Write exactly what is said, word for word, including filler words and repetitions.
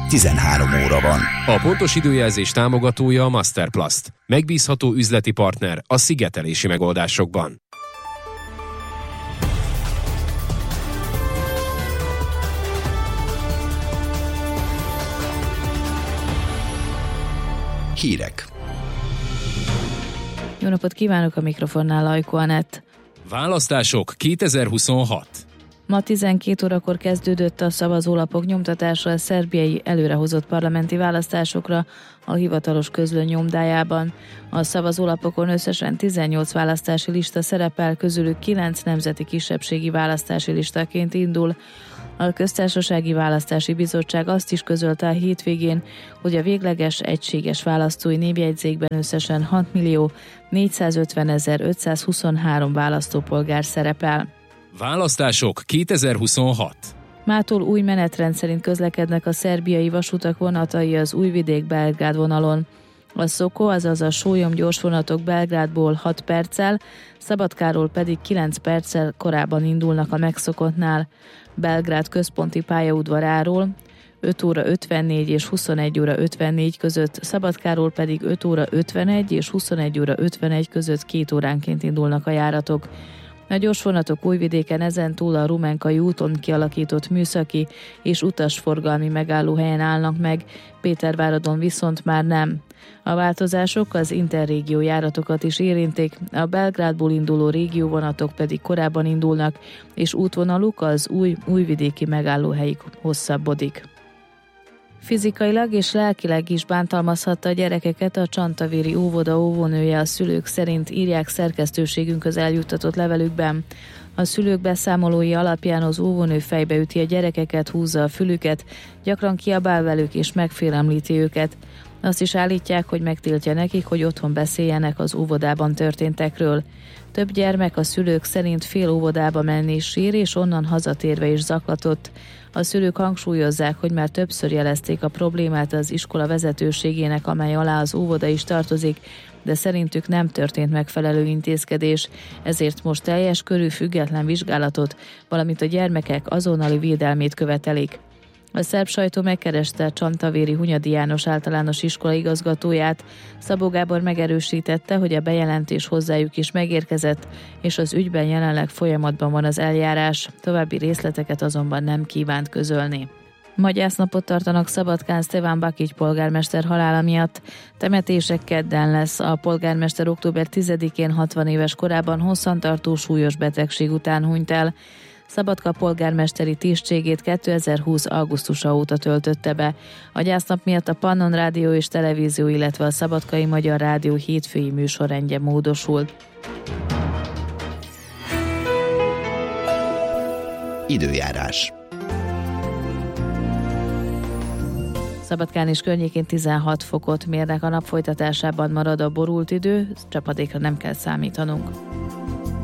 tizenhárom óra van. A pontos időjelzés támogatója a Masterplast. Megbízható üzleti partner a szigetelési megoldásokban. Hírek. Jó napot kívánok, a mikrofonnál Ajko Anett. Választások kétezer-huszonhat. Ma tizenkét órakor kezdődött a szavazólapok nyomtatása a szerbiai előrehozott parlamenti választásokra a hivatalos közlöny nyomdájában. A szavazólapokon összesen tizennyolc választási lista szerepel, közülük kilenc nemzeti kisebbségi választási listaként indul. A Köztársasági Választási Bizottság azt is közölte a hétvégén, hogy a végleges egységes választói névjegyzékben összesen hat millió négyszázötvenezer-ötszázhuszonhárom választópolgár szerepel. Választások kétezer-huszonhat. Mától új menetrend szerint közlekednek a szerbiai vasutak vonatai az Újvidék-Belgrád vonalon. A Szoko, azaz a sólyom gyorsvonatok Belgrádból hat perccel, Szabadkáról pedig kilenc perccel korábban indulnak a megszokottnál. Belgrád központi pályaudvaráról öt óra ötvennégy és huszonegy óra ötvennégy között, Szabadkáról pedig öt óra ötvenegy és huszonegy óra ötvenegy között két óránként indulnak a járatok. A gyorsvonatok Újvidéken ezentúl a Rumenkai úton kialakított műszaki és utasforgalmi megállóhelyen állnak meg, Péterváradon viszont már nem. A változások az interrégió járatokat is érintik, a Belgrádból induló régióvonatok pedig korábban indulnak, és útvonaluk az új újvidéki megállóhelyig hosszabbodik. Fizikailag és lelkileg is bántalmazhatta a gyerekeket a Csantavéri óvoda óvónője, a szülők szerint írják szerkesztőségünkhöz eljuttatott levelükben. A szülők beszámolói alapján az óvónő fejbeüti a gyerekeket, húzza a fülüket, gyakran kiabál velük és megfélemlíti őket. Azt is állítják, hogy megtiltja nekik, hogy otthon beszéljenek az óvodában történtekről. Több gyermek a szülők szerint fél óvodába menni és sír, és onnan hazatérve is zaklatott. A szülők hangsúlyozzák, hogy már többször jelezték a problémát az iskola vezetőségének, amely alá az óvoda is tartozik, de szerintük nem történt megfelelő intézkedés, ezért most teljes körű független vizsgálatot, valamint a gyermekek azonnali védelmét követelik. A szerb sajtó megkereste Csantavéri Hunyadi János általános iskola igazgatóját. Szabó Gábor megerősítette, hogy a bejelentés hozzájuk is megérkezett, és az ügyben jelenleg folyamatban van az eljárás, további részleteket azonban nem kívánt közölni. Ma gyásznapot tartanak Szabadkán Szteván Bakics polgármester halála miatt. Temetések kedden lesz. A polgármester október tizedikén hatvan éves korában hosszantartó súlyos betegség után hunyt el. Szabadka polgármesteri tisztségét kétezer-húsz augusztusa óta töltötte be. A gyásznap miatt a Pannon Rádió és Televízió, illetve a Szabadkai Magyar Rádió hétfői műsorrendje módosult. Időjárás. Szabadkán és környékén tizenhat fokot mérnek, a nap folytatásában marad a borult idő, csapadékra nem kell számítanunk.